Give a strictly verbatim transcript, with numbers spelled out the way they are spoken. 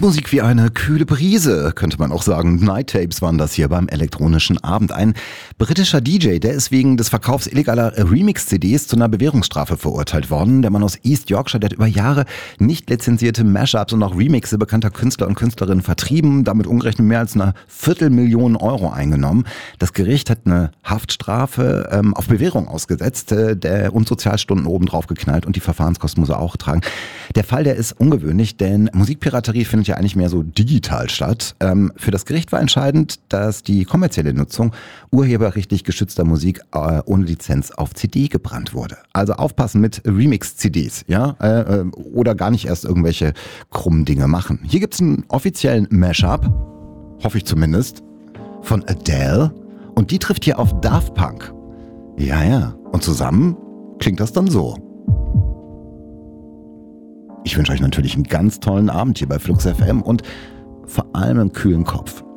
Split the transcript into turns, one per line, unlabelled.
Musik wie eine kühle Brise, könnte man auch sagen. Night Tapes waren das hier beim elektronischen Abend. Ein britischer D J, der ist wegen des Verkaufs illegaler Remix-C Ds zu einer Bewährungsstrafe verurteilt worden. Der Mann aus East Yorkshire, der hat über Jahre nicht lizenzierte Mashups und auch Remixe bekannter Künstler und Künstlerinnen vertrieben, damit umgerechnet mehr als eine Viertelmillion Euro eingenommen. Das Gericht hat eine Haftstrafe ähm, auf Bewährung ausgesetzt äh, der, und Sozialstunden obendrauf geknallt und die Verfahrenskosten muss er auch tragen. Der Fall, der ist ungewöhnlich, denn Musikpiraterie findet ja eigentlich mehr so digital statt. Ähm, für das Gericht war entscheidend, dass die kommerzielle Nutzung urheberrechtlich geschützter Musik äh, ohne Lizenz auf C D gebrannt wurde. Also aufpassen mit Remix-C Ds, ja, äh, oder gar nicht erst irgendwelche krummen Dinge machen. Hier gibt's einen offiziellen Mashup, hoffe ich zumindest, von Adele und die trifft hier auf Daft Punk. Ja, ja, und zusammen klingt das dann so. Ich wünsche euch natürlich einen ganz tollen Abend hier bei Flux F M und vor allem einen kühlen Kopf.